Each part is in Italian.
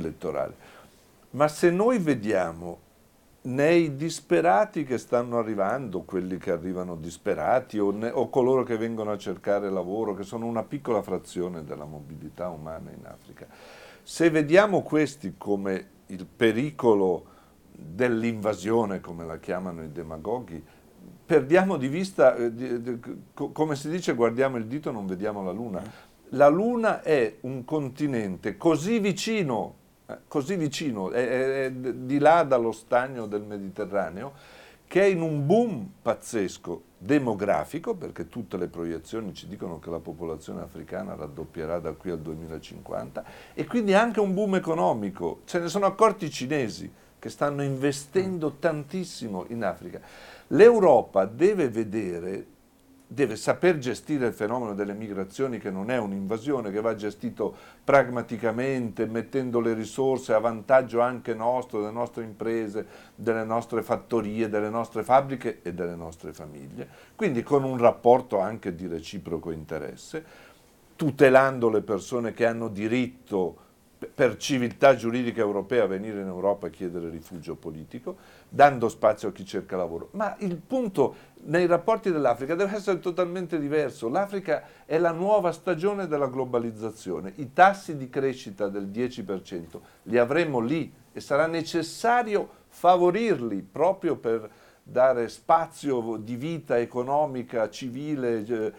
elettorale. Ma se noi vediamo nei disperati che stanno arrivando, quelli che arrivano disperati o coloro che vengono a cercare lavoro, che sono una piccola frazione della mobilità umana in Africa, se vediamo questi come il pericolo dell'invasione, come la chiamano i demagoghi, perdiamo di vista, come si dice, guardiamo il dito, non vediamo la luna. La luna è un continente così vicino, è di là dallo stagno del Mediterraneo, che è in un boom pazzesco demografico, perché tutte le proiezioni ci dicono che la popolazione africana raddoppierà da qui al 2050, e quindi anche un boom economico. Se ne sono accorti i cinesi, che stanno investendo tantissimo in Africa. L'Europa deve saper gestire il fenomeno delle migrazioni, che non è un'invasione, che va gestito pragmaticamente, mettendo le risorse a vantaggio anche nostro, delle nostre imprese, delle nostre fattorie, delle nostre fabbriche e delle nostre famiglie, quindi con un rapporto anche di reciproco interesse, tutelando le persone che hanno diritto per civiltà giuridica europea a venire in Europa a chiedere rifugio politico, dando spazio a chi cerca lavoro. Ma il punto nei rapporti dell'Africa deve essere totalmente diverso. L'Africa è la nuova stagione della globalizzazione. I tassi di crescita del 10% li avremo lì e sarà necessario favorirli proprio per dare spazio di vita economica, civile,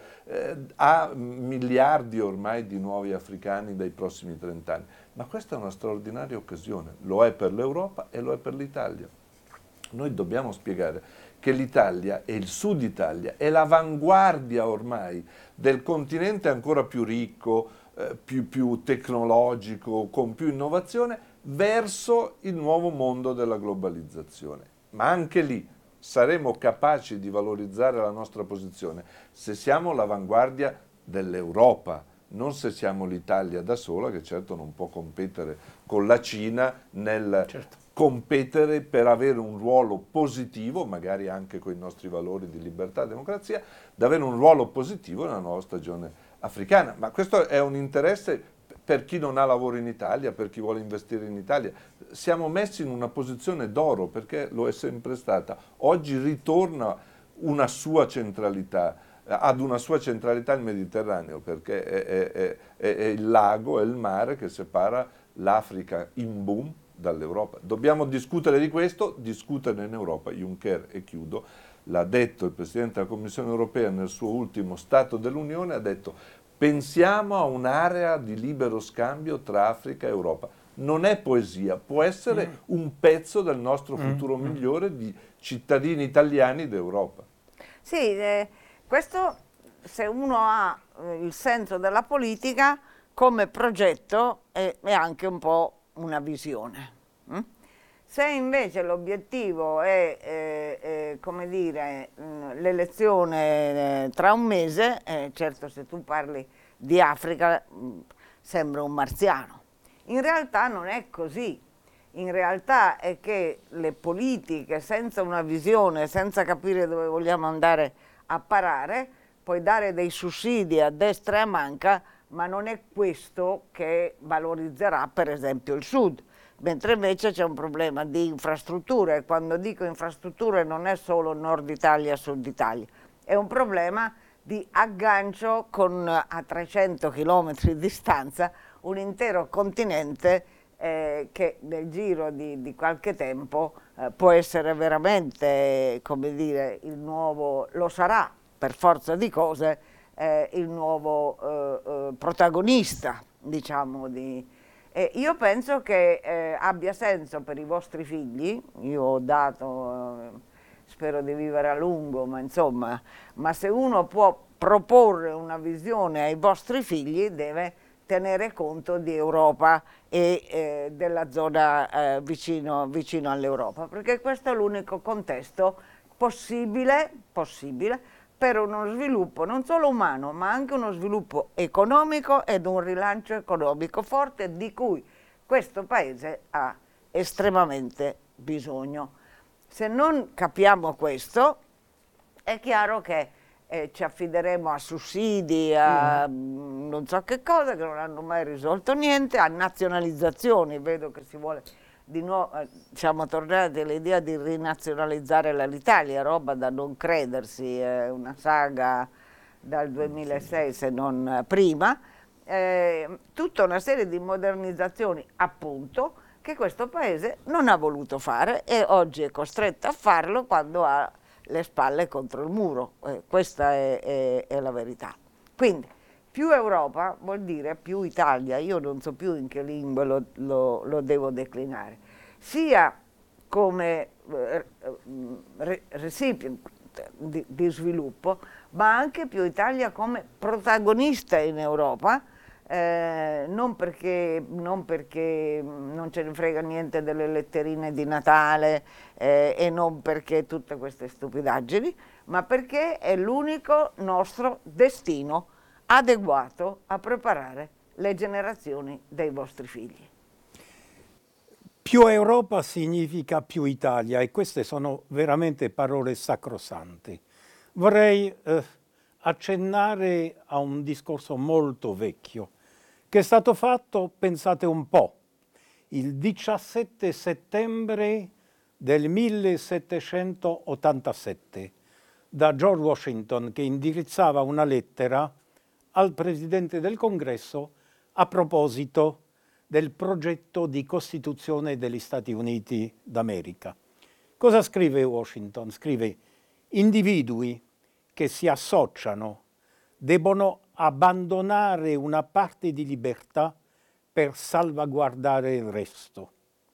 a miliardi ormai di nuovi africani dai prossimi 30 anni. Ma questa è una straordinaria occasione, lo è per l'Europa e lo è per l'Italia. Noi dobbiamo spiegare che l'Italia e il Sud Italia è l'avanguardia ormai del continente ancora più ricco, più tecnologico, con più innovazione, verso il nuovo mondo della globalizzazione. Ma anche lì saremo capaci di valorizzare la nostra posizione se siamo l'avanguardia dell'Europa, non se siamo l'Italia da sola, che certo non può competere con la Cina nel competere per avere un ruolo positivo, magari anche con i nostri valori di libertà e democrazia, da avere un ruolo positivo nella nuova stagione africana. Ma questo è un interesse per chi non ha lavoro in Italia, per chi vuole investire in Italia. Siamo messi in una posizione d'oro, perché lo è sempre stata. Oggi ritorna una sua centralità, ad una sua centralità il Mediterraneo, perché è il lago, è il mare che separa l'Africa in boom dall'Europa. Dobbiamo discutere di questo, discutere in Europa. Juncker, e chiudo, l'ha detto il Presidente della Commissione europea nel suo ultimo Stato dell'Unione, ha detto: pensiamo a un'area di libero scambio tra Africa e Europa. Non è poesia, può essere un pezzo del nostro futuro migliore di cittadini italiani d'Europa. Sì, questo, se uno ha il senso della politica, come progetto è anche un po' una visione. Se invece l'obiettivo è come dire, l'elezione tra un mese, certo, se tu parli di Africa sembra un marziano. In realtà non è così. In realtà è che le politiche senza una visione, senza capire dove vogliamo andare a parare, puoi dare dei sussidi a destra e a manca, ma non è questo che valorizzerà per esempio il Sud. Mentre invece c'è un problema di infrastrutture. Quando dico infrastrutture non è solo Nord Italia, Sud Italia, è un problema di aggancio con a 300 km di distanza un intero continente che nel giro di qualche tempo può essere veramente, come dire, il nuovo, lo sarà per forza di cose, il nuovo protagonista, diciamo, io penso che abbia senso per i vostri figli. Io ho dato, spero di vivere a lungo, ma insomma, ma se uno può proporre una visione ai vostri figli deve tenere conto di Europa e della zona vicino all'Europa, perché questo è l'unico contesto possibile per uno sviluppo non solo umano, ma anche uno sviluppo economico ed un rilancio economico forte di cui questo Paese ha estremamente bisogno. Se non capiamo questo, è chiaro che ci affideremo a sussidi, a non so che cosa, che non hanno mai risolto niente, a nazionalizzazioni. Vedo che si vuole di nuovo, siamo tornati all'idea di rinazionalizzare l'Italia, roba da non credersi, è una saga dal 2006 se non prima, tutta una serie di modernizzazioni appunto che questo paese non ha voluto fare e oggi è costretto a farlo quando ha le spalle contro il muro, questa è la verità. Quindi più Europa vuol dire più Italia, io non so più in che lingue lo devo declinare, sia come recipient di sviluppo, ma anche più Italia come protagonista in Europa, non perché non ce ne frega niente delle letterine di Natale e non perché tutte queste stupidaggini, ma perché è l'unico nostro destino adeguato a preparare le generazioni dei vostri figli. Più Europa significa più Italia e queste sono veramente parole sacrosante. Vorrei accennare a un discorso molto vecchio che è stato fatto, pensate un po', il 17 settembre del 1787 da George Washington, che indirizzava una lettera al Presidente del Congresso a proposito del progetto di Costituzione degli Stati Uniti d'America. Cosa scrive Washington? Scrive: individui che si associano debbono abbandonare una parte di libertà per salvaguardare il resto.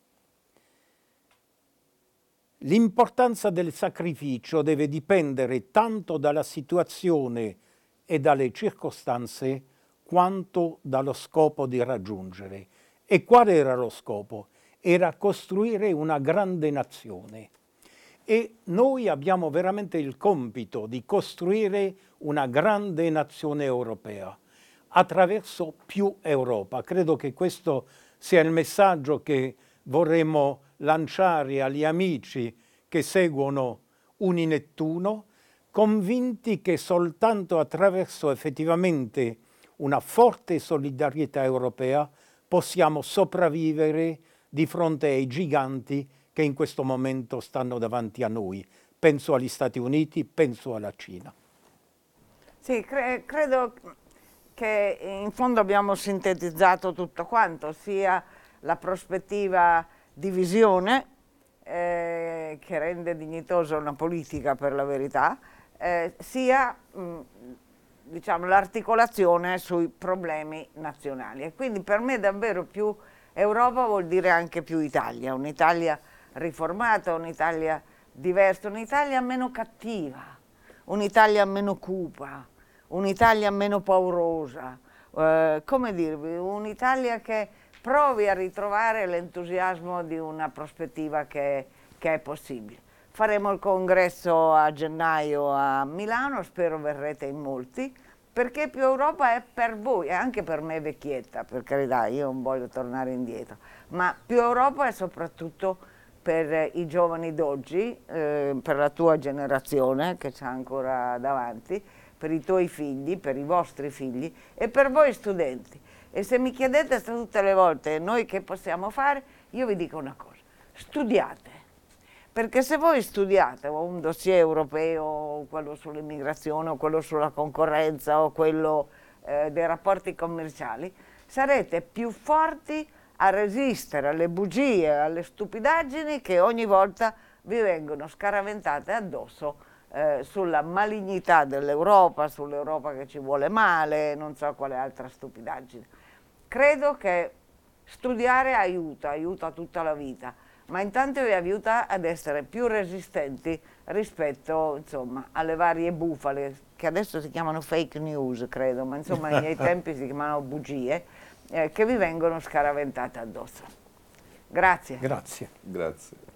L'importanza del sacrificio deve dipendere tanto dalla situazione e dalle circostanze quanto dallo scopo di raggiungere. E qual era lo scopo? Era costruire una grande nazione. E noi abbiamo veramente il compito di costruire una grande nazione europea attraverso più Europa. Credo che questo sia il messaggio che vorremmo lanciare agli amici che seguono Uninettuno, convinti che soltanto attraverso effettivamente una forte solidarietà europea possiamo sopravvivere di fronte ai giganti che in questo momento stanno davanti a noi. Penso agli Stati Uniti, penso alla Cina. Sì, credo che in fondo abbiamo sintetizzato tutto quanto, sia la prospettiva di visione, che rende dignitosa una politica per la verità, sia diciamo, l'articolazione sui problemi nazionali. E quindi per me davvero più Europa vuol dire anche più Italia, un'Italia riformata, un'Italia diversa, un'Italia meno cattiva, un'Italia meno cupa, un'Italia meno paurosa, come dirvi, un'Italia che provi a ritrovare l'entusiasmo di una prospettiva che è possibile. Faremo il congresso a gennaio a Milano, spero verrete in molti, perché più Europa è per voi, e anche per me vecchietta, per carità, io non voglio tornare indietro, ma più Europa è soprattutto per i giovani d'oggi, per la tua generazione che c'è ancora davanti, per i tuoi figli, per i vostri figli e per voi studenti. E se mi chiedete tutte le volte noi che possiamo fare, io vi dico una cosa: studiate. Perché se voi studiate un dossier europeo, o quello sull'immigrazione, o quello sulla concorrenza, o quello dei rapporti commerciali, sarete più forti a resistere alle bugie, alle stupidaggini che ogni volta vi vengono scaraventate addosso sulla malignità dell'Europa, sull'Europa che ci vuole male, non so quale altra stupidaggine. Credo che studiare aiuta tutta la vita, ma intanto vi aiuta ad essere più resistenti rispetto, insomma, alle varie bufale, che adesso si chiamano fake news, credo, ma insomma nei miei tempi si chiamano bugie, che vi vengono scaraventate addosso. Grazie. Grazie. Grazie.